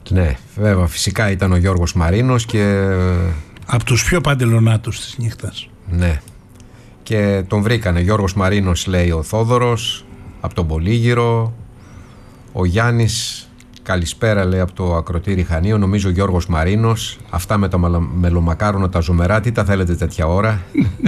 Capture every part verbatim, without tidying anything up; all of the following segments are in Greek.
Ναι, βέβαια, φυσικά ήταν ο Γιώργος Μαρίνος και... από τους πιο παντελονάτους της νύχτας. Ναι. Και τον βρήκανε. Γιώργος Μαρίνος, λέει ο Θόδωρος, από τον Πολύγυρο. Ο Γιάννης, καλησπέρα, λέει, από το Ακροτήρι Χανίου. Νομίζω Γιώργος Μαρίνος. Αυτά με τα μελομακάρονα τα ζουμερά, τι τα θέλετε τέτοια ώρα?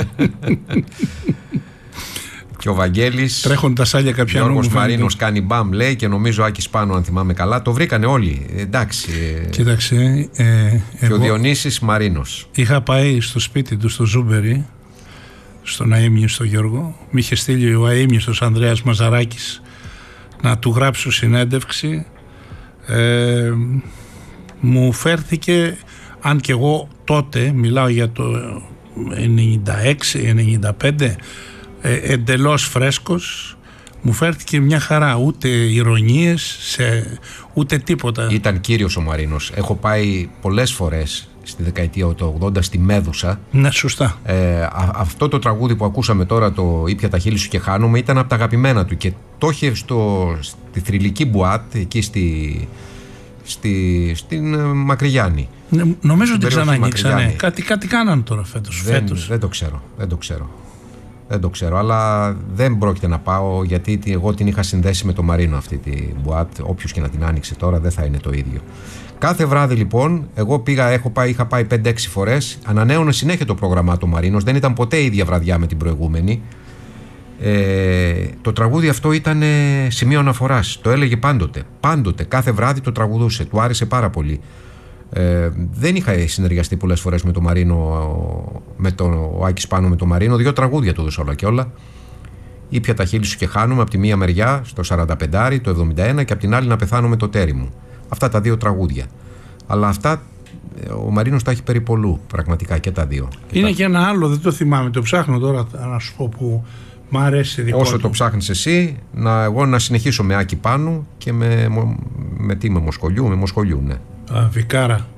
Και ο Βαγγέλης, τρέχουν τα σάλια κάποια. Γιώργος Μαρίνος κάνει μπαμ, λέει, και νομίζω Άκης Πάνου, αν θυμάμαι καλά. Το βρήκανε όλοι. Εντάξει. Κοίταξε. Ε, και εγώ, ο Διονύσης Μαρίνος. Είχα πάει στο σπίτι του στο Ζούμπερι, στον Αείμνιο, στο Γιώργο. Μ' είχε στείλει ο Αείμνιος Ανδρέας Μαζαράκης να του γράψω συνέντευξη. Ε, μου φέρθηκε, αν και εγώ τότε, μιλάω για το ενενήντα έξι ενενήντα πέντε, ε, εντελώς φρέσκος, μου φέρθηκε μια χαρά, ούτε ηρωνίες, σε, ούτε τίποτα. Ήταν κύριος ο Μαρίνος. Έχω πάει πολλές φορές στη δεκαετία του ογδόντα στη Μέδουσα. Ναι, σωστά. Ε, α, αυτό το τραγούδι που ακούσαμε τώρα, το «Ήπια τα χείλη σου και χάνομαι», ήταν από τα αγαπημένα του και το είχε στο, στη θρυλική μπουάτ εκεί στη, στη, στην uh, Μακρυγιάννη. Ναι, νομίζω ότι ξανά ανοίξανε. Κάτι, κάτι κάναν τώρα φέτος. Δεν, φέτος. δεν το ξέρω. Δεν το ξέρω. Δεν το ξέρω, αλλά δεν πρόκειται να πάω, γιατί εγώ την είχα συνδέσει με το Μαρίνο αυτή τη μπουάτ. Όποιος και να την άνοιξε τώρα δεν θα είναι το ίδιο. Κάθε βράδυ λοιπόν, εγώ πήγα, έχω πάει, είχα πάει πέντε έξι φορές, ανανέωνε συνέχεια το πρόγραμμά του Μαρίνος, δεν ήταν ποτέ η ίδια βραδιά με την προηγούμενη. Ε, το τραγούδι αυτό ήταν σημείο αναφοράς, το έλεγε πάντοτε, πάντοτε, κάθε βράδυ το τραγουδούσε, του άρεσε πάρα πολύ. Ε, δεν είχα συνεργαστεί πολλές φορές με τον Μαρίνο, με τον ο Άκης Πάνου με τον Μαρίνο, δύο τραγούδια του έδωσα όλα και όλα. «Ήπια τα χείλη σου και χάνομαι» από τη μία μεριά στο σαράντα πέντε, το εβδομήντα ένα, και από την άλλη «Να πεθάνω με το τέρι μου». Αυτά τα δύο τραγούδια. Αλλά αυτά ο Μαρίνος τα έχει περιπολού, πραγματικά, και τα δύο. Είναι και, και ένα άλλο, δεν το θυμάμαι, το ψάχνω τώρα να σου πω, που μ' αρέσει δικό όσο του. το ψάχνεις εσύ, να, εγώ να συνεχίσω με Άκη Πάνου και με, με τι, με Μοσχολιού, με Μοσχολιού, ναι. Α, Βικάρα.